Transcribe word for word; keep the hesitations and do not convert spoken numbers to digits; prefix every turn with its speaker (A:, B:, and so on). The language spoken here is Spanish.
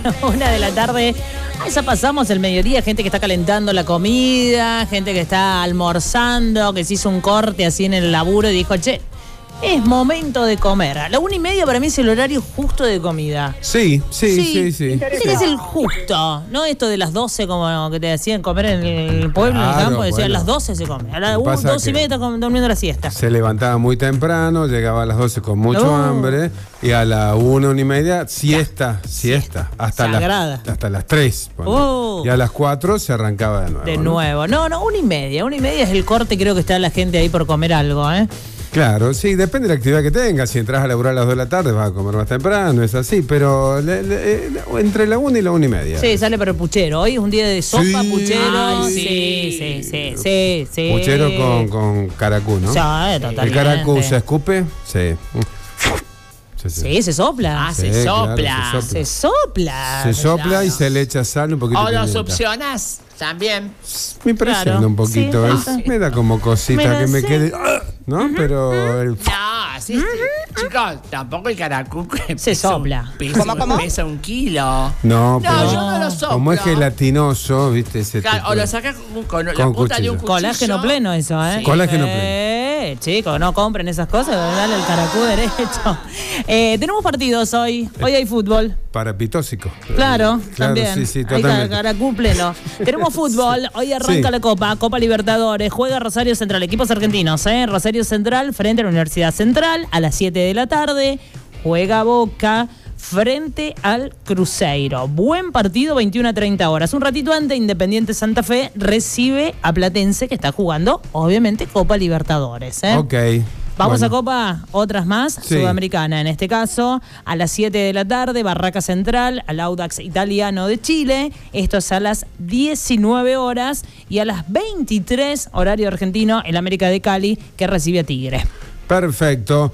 A: Una de la tarde. Ah, ya pasamos el mediodía, gente que está calentando la comida, gente que está almorzando, que se hizo un corte así en el laburo y dijo, che, es momento de comer. A la una y media para mí es el horario justo de comida.
B: Sí, sí, sí, sí. sí.
A: Dice que es el justo, no esto de las doce como que te decían comer en el pueblo,
B: Claro,
A: en el campo, decían
B: bueno.
A: las doce se come. A las
B: Lo que pasa
A: dos y
B: que
A: media está durmiendo la siesta.
B: Se levantaba muy temprano, llegaba a las doce con mucho
A: No.
B: hambre y a la una, una y media, siesta, siesta, hasta,
A: Sagrada.
B: las, hasta las tres.
A: Oh.
B: Y a las cuatro se arrancaba de nuevo.
A: De
B: ¿no?
A: nuevo. No, no, una y media. Una y media es el corte, creo que está la gente ahí por comer algo, ¿eh?
B: Claro, sí, depende de la actividad que tengas. Si entras a laburar a las dos de la tarde vas a comer más temprano, es así, pero le, le, entre la una y la una y media.
A: Sí, sale para el puchero. Hoy es un día de sopa,
B: Sí.
A: puchero.
B: Ay,
A: sí, sí, sí, sí, sí.
B: Puchero con, con caracú, ¿no?
A: Sí, totalmente.
B: ¿El caracú se escupe? Sí. Sí, sí.
A: Sí, se sopla.
C: Ah,
B: Sí,
C: se
B: claro,
C: sopla.
B: se
A: Se sopla.
B: Se sopla
C: claro.
B: y se le echa sal, un poquito
C: O
B: de
C: los
B: pimienta.
C: opcionas también.
B: Me impresiona
A: Claro,
B: un poquito,
A: sí,
B: es-
A: sí.
B: me da como cosita
A: Mira,
B: que me
A: sí.
B: quede, ¡ah! ¿no? Pero el-
C: No, sí, sí. Chicos, tampoco el caracú que
A: Se
C: pesa un-
A: sopla.
C: Pesa,
D: ¿Cómo, cómo?
C: pesa un kilo.
B: no, pero
C: yo no lo soplo.
B: como es gelatinoso, ¿viste? Ese
C: Claro,
B: tipo
C: o
B: de-
C: lo sacas con, con la
B: Con
C: punta de un
B: cuchillo.
C: cuchillo.
A: Colágeno pleno eso, ¿eh?
C: Sí.
B: Colágeno
A: Eh, chicos, no compren esas cosas, dale el caracú derecho. Eh, tenemos partidos hoy. Hoy hay fútbol.
B: Parapitóxico.
A: Claro,
B: Claro,
A: también.
B: sí, sí,
A: Hay
B: totalmente.
A: caracú pleno. Tenemos fútbol. Hoy arranca
B: Sí.
A: la Copa, Copa Libertadores. Juega Rosario Central, equipos argentinos, ¿eh? Rosario Central frente a la Universidad Central a las siete de la tarde. Juega Boca frente al Cruzeiro. Buen partido, veintiuna a treinta horas. Un ratito antes, Independiente Santa Fe recibe a Platense, que está jugando, obviamente, Copa Libertadores, ¿eh?
B: Ok.
A: Vamos
B: bueno.
A: a Copa, otras más,
B: Sí.
A: Sudamericana en este caso, a las siete de la tarde, Barraca Central, al Audax Italiano de Chile, esto es a las diecinueve horas, y a las veintitrés, horario argentino, el América de Cali, que recibe a Tigre.
B: Perfecto.